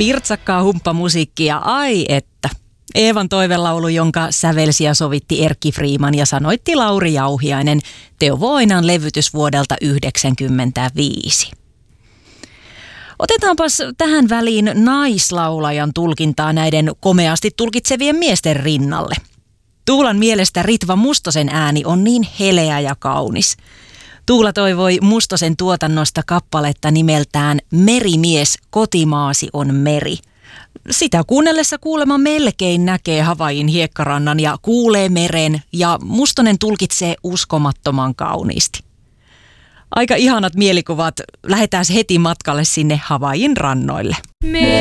Pirtsakkaa humppamusiikkia, ai että. Eevan toivelaulu, jonka sävelsi ja sovitti Erkki Freeman ja sanoitti Lauri Jauhiainen, Teuvo Oinan levytys vuodelta 1995. Otetaanpas tähän väliin naislaulajan tulkintaa näiden komeasti tulkitsevien miesten rinnalle. Tuulan mielestä Ritva Mustosen ääni on niin heleä ja kaunis. Tuula toivoi Mustosen tuotannosta kappaletta nimeltään Merimies, kotimaasi on meri. Sitä kuunnellessa kuulemma melkein näkee Havaijin hiekkarannan ja kuulee meren ja Mustonen tulkitsee uskomattoman kauniisti. Aika ihanat mielikuvat, lähdetään heti matkalle sinne Havaijin rannoille.